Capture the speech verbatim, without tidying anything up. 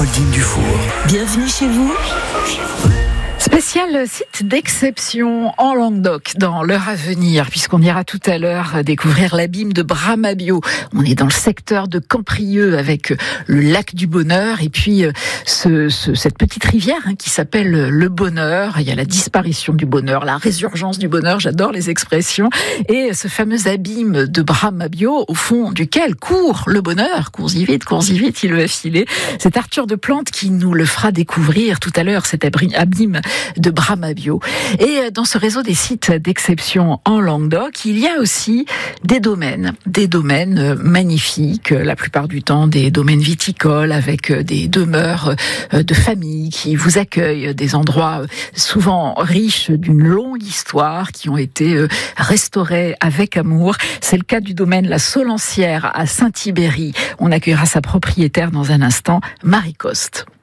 Amandine Dufour. Bienvenue chez vous. Spécial site d'exception en Languedoc dans l'heure à venir, puisqu'on ira tout à l'heure découvrir l'abîme de Bramabio. On est dans le secteur de Camprieux avec le lac du Bonheur et puis ce, ce, cette petite rivière hein, qui s'appelle le Bonheur. Il y a la disparition du bonheur, la résurgence du bonheur, j'adore les expressions, et ce fameux abîme de Bramabio au fond duquel court le bonheur. Cours-y vite, cours-y vite, il va filer. C'est Arthur de Plante qui nous le fera découvrir tout à l'heure, cet abîme de Bramabio. Et dans ce réseau des sites d'exception en Languedoc, il y a aussi des domaines, des domaines magnifiques, la plupart du temps des domaines viticoles avec des demeures de famille qui vous accueillent, des endroits souvent riches d'une longue histoire qui ont été restaurés avec amour. C'est le cas du domaine La Solancière à Saint-Ibéry. On accueillera sa propriétaire dans un instant, Marie Coste.